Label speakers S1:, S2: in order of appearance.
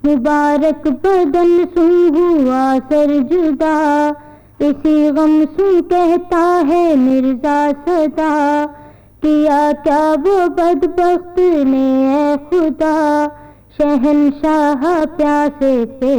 S1: मुबारक बदन सू हुआ सर जुदा, इसी गम सू कहता है मिर्जा सदा, किया क्या वो बदबख्त ने ऐ खुदा, शहंशाह प्यासे पे